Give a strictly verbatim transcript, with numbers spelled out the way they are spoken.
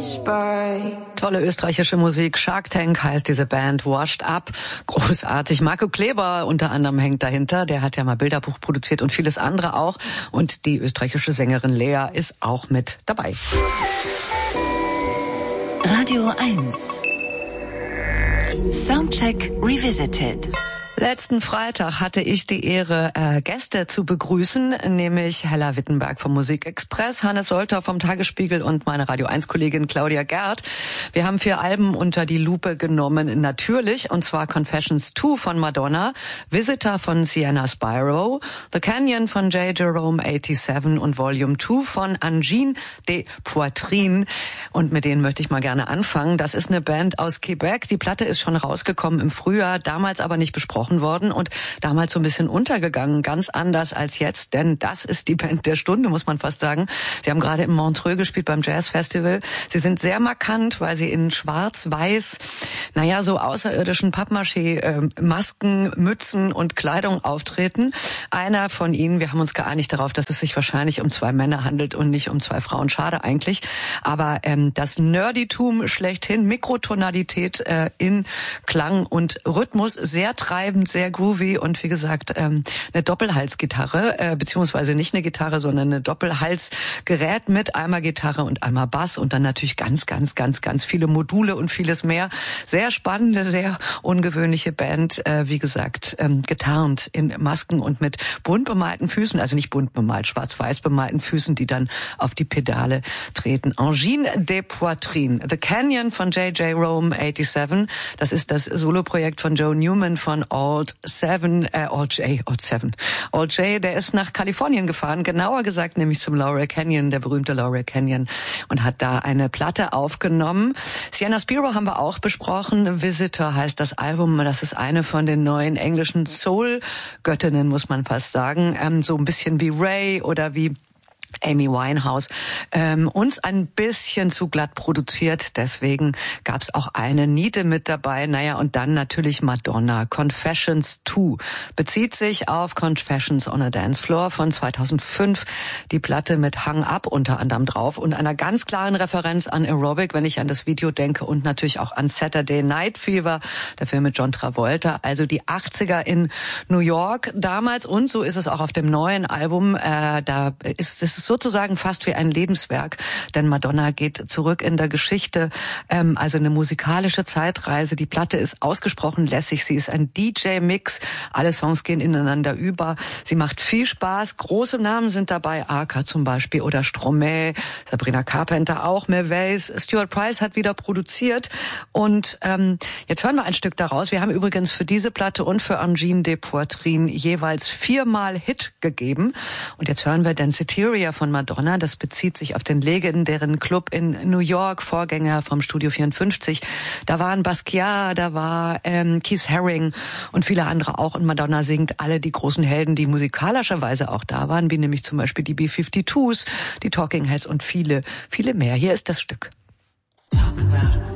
Tolle österreichische Musik. Shark Tank heißt diese Band. Washed Up. Großartig. Marco Kleber unter anderem hängt dahinter. Der hat ja mal Bilderbuch produziert und vieles andere auch. Und die österreichische Sängerin Lea ist auch mit dabei. Radio eins. Soundcheck Revisited. Letzten Freitag hatte ich die Ehre, äh, Gäste zu begrüßen, nämlich Hella Wittenberg vom Musikexpress, Hannes Solter vom Tagesspiegel und meine Radio eins Kollegin Claudia Gerd. Wir haben vier Alben unter die Lupe genommen, natürlich, und zwar Confessions zwei von Madonna, Visitor von Sienna Spyro, The Canyon von J. Jerome siebenundachtzig und Volume zwei von Angine de Poitrine. Und mit denen möchte ich mal gerne anfangen. Das ist eine Band aus Quebec. Die Platte ist schon rausgekommen im Frühjahr, damals aber nicht besprochen worden und damals so ein bisschen untergegangen, ganz anders als jetzt, denn das ist die Band der Stunde, muss man fast sagen. Sie haben gerade im Montreux gespielt beim Jazz Festival. Sie sind sehr markant, weil sie in schwarz-weiß, naja, so außerirdischen Pappmaché, äh, Masken, Mützen und Kleidung auftreten. Einer von ihnen, wir haben uns geeinigt darauf, dass es sich wahrscheinlich um zwei Männer handelt und nicht um zwei Frauen. Schade eigentlich. Aber ähm, das Nerditum schlechthin, Mikrotonalität äh, in Klang und Rhythmus, sehr treibend, sehr groovy und wie gesagt ähm, eine Doppelhalsgitarre, äh, beziehungsweise nicht eine Gitarre, sondern eine Doppelhalsgerät mit einmal Gitarre und einmal Bass und dann natürlich ganz, ganz, ganz, ganz viele Module und vieles mehr. Sehr spannende, sehr ungewöhnliche Band, äh, wie gesagt, ähm, getarnt in Masken und mit bunt bemalten Füßen, also nicht bunt bemalt, schwarz-weiß bemalten Füßen, die dann auf die Pedale treten. Angine de Poitrine, The Canyon von J. Jerome siebenundachtzig, das ist das Soloprojekt von Joe Newman von Old Seven, äh, Old J, Old Seven. Old J, der ist nach Kalifornien gefahren, genauer gesagt nämlich zum Laurel Canyon, der berühmte Laurel Canyon, und hat da eine Platte aufgenommen. Sienna Spyro haben wir auch besprochen. Visitor heißt das Album. Das ist eine von den neuen englischen Soul-Göttinnen, muss man fast sagen. Ähm, so ein bisschen wie Ray oder wie Amy Winehouse, ähm, uns ein bisschen zu glatt produziert, deswegen gab's auch eine Niete mit dabei. Naja, und dann natürlich Madonna. Confessions zwei bezieht sich auf Confessions on a Dance Floor von zweitausendfünf. Die Platte mit Hang Up unter anderem drauf und einer ganz klaren Referenz an Aerobic, wenn ich an das Video denke, und natürlich auch an Saturday Night Fever, der Film mit John Travolta. Also die achtziger in New York damals, und so ist es auch auf dem neuen Album. Äh, da ist es sozusagen fast wie ein Lebenswerk, denn Madonna geht zurück in der Geschichte, ähm, also eine musikalische Zeitreise. Die Platte ist ausgesprochen lässig, sie ist ein D J-Mix, alle Songs gehen ineinander über, sie macht viel Spaß, große Namen sind dabei, Arca zum Beispiel oder Stromae, Sabrina Carpenter auch, Merveys, Stuart Price hat wieder produziert und ähm, jetzt hören wir ein Stück daraus. Wir haben übrigens für diese Platte und für Angine de Poitrine jeweils viermal Hit gegeben und jetzt hören wir Danceteria von Madonna. Das bezieht sich auf den legendären Club in New York, Vorgänger vom Studio vierundfünfzig. Da waren Basquiat, da war ähm, Keith Haring und viele andere auch. Und Madonna singt alle die großen Helden, die musikalischerweise auch da waren, wie nämlich zum Beispiel die B fünfundfünfzig, die Talking Heads und viele, viele mehr. Hier ist das Stück. Talk about it.